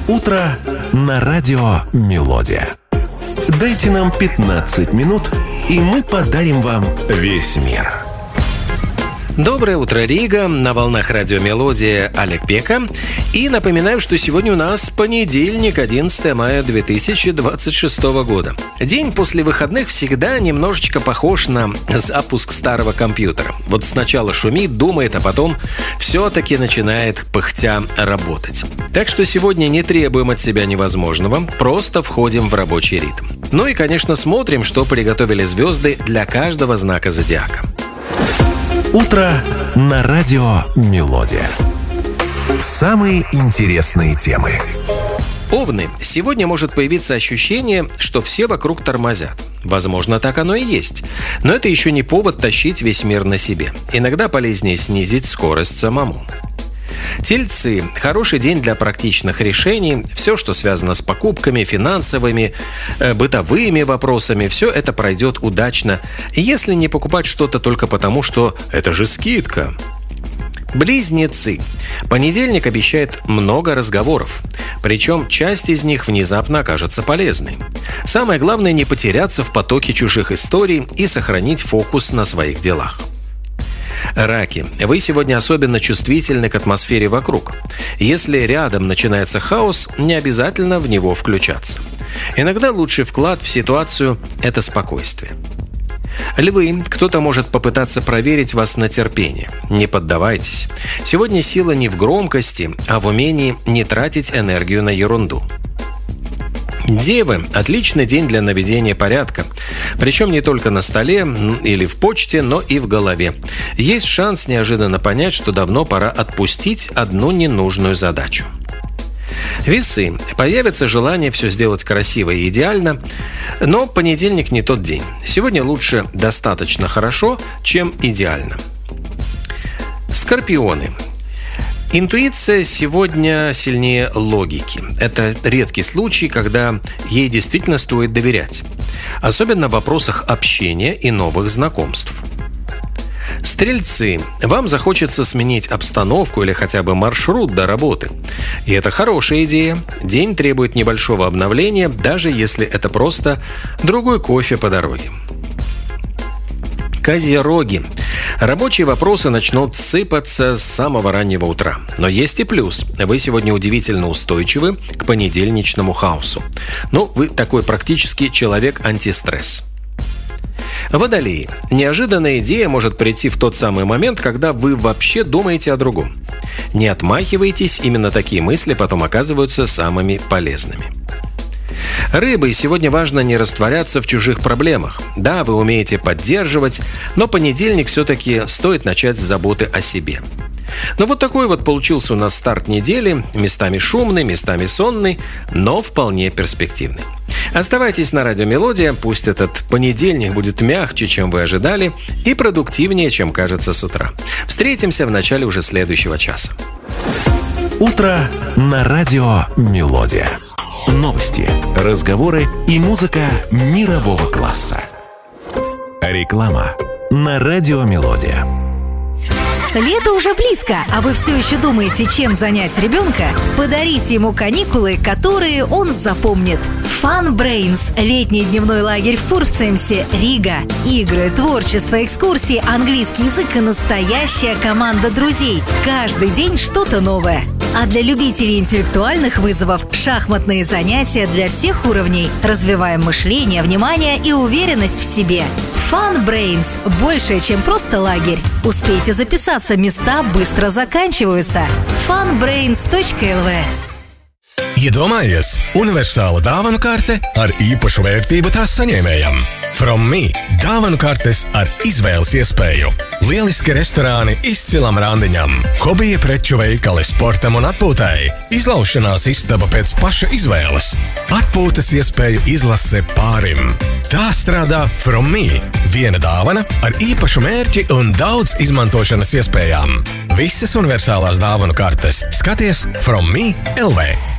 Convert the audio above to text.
Утро на радио «Мелодия». Дайте нам 15 минут, и мы подарим вам весь мир. Доброе утро, Рига. На волнах радио «Мелодия» Олег Пека. И напоминаю, что сегодня у нас понедельник, 11 мая 2026 года. День после выходных всегда немножечко похож на запуск старого компьютера. Вот сначала шумит, думает, а потом все-таки начинает пыхтя работать. Так что сегодня не требуем от себя невозможного, просто входим в рабочий ритм. Ну и, конечно, смотрим, что приготовили звезды для каждого знака зодиака. Утро на радио «Мелодия». Самые интересные темы. Овны. Сегодня может появиться ощущение, что все вокруг тормозят. Возможно, так оно и есть. Но это еще не повод тащить весь мир на себе. Иногда полезнее снизить скорость самому. Тельцы. Хороший день для практичных решений. Все, что связано с покупками, финансовыми, бытовыми вопросами, все это пройдет удачно, если не покупать что-то только потому, что это же скидка. Близнецы. Понедельник обещает много разговоров. Причем часть из них внезапно окажется полезной. Самое главное не потеряться в потоке чужих историй и сохранить фокус на своих делах. Раки. Вы сегодня особенно чувствительны к атмосфере вокруг. Если рядом начинается хаос, не обязательно в него включаться. Иногда лучший вклад в ситуацию – это спокойствие. Львы. Кто-то может попытаться проверить вас на терпение. Не поддавайтесь. Сегодня сила не в громкости, а в умении не тратить энергию на ерунду. Девы. Отличный день для наведения порядка. Причем не только на столе или в почте, но и в голове. Есть шанс неожиданно понять, что давно пора отпустить одну ненужную задачу. Весы. Появится желание все сделать красиво и идеально, но понедельник не тот день. Сегодня лучше достаточно хорошо, чем идеально. Скорпионы. Интуиция сегодня сильнее логики. Это редкий случай, когда ей действительно стоит доверять. Особенно в вопросах общения и новых знакомств. Стрельцы. Вам захочется сменить обстановку или хотя бы маршрут до работы. И это хорошая идея. День требует небольшого обновления, даже если это просто другой кофе по дороге. Козероги. Рабочие вопросы начнут сыпаться с самого раннего утра. Но есть и плюс. Вы сегодня удивительно устойчивы к понедельничному хаосу. Вы такой практически человек-антистресс. Водолеи. Неожиданная идея может прийти в тот самый момент, когда вы вообще думаете о другом. Не отмахивайтесь, именно такие мысли потом оказываются самыми полезными. Рыбы. Сегодня важно не растворяться в чужих проблемах. Да, вы умеете поддерживать, но понедельник все-таки стоит начать с заботы о себе. Такой получился у нас старт недели. Местами шумный, местами сонный, но вполне перспективный. Оставайтесь на радио «Мелодия». Пусть этот понедельник будет мягче, чем вы ожидали, и продуктивнее, чем кажется с утра. Встретимся в начале уже следующего часа. Утро на радио «Мелодия». Новости, разговоры и музыка мирового класса. Реклама на радио «Мелодия». Лето уже близко, а вы все еще думаете, чем занять ребенка? Подарите ему каникулы, которые он запомнит. Fun Brains – летний дневной лагерь в Турцемсе, Рига. Игры, творчество, экскурсии, английский язык и настоящая команда друзей. Каждый день что-то новое. А для любителей интеллектуальных вызовов – шахматные занятия для всех уровней. Развиваем мышление, внимание и уверенность в себе. Fun Brains – больше, чем просто лагерь. Успейте записаться, места быстро заканчиваются. funbrains.lv. Iedomājies, universāla dāvanu karte ar īpašu vērtību tās saņēmējam. From Me – dāvanu kartes ar izvēles iespēju. Lieliski restorāni izcilam randiņam, hobija preču veikali sportam un atpūtai, izlaušanās istaba pēc paša izvēles, atpūtas iespēju izlase pārim. Tā strādā From Me – viena dāvana ar īpašu mērķi un daudz izmantošanas iespējām. Visas universālās dāvanu kartes skaties From Me LV.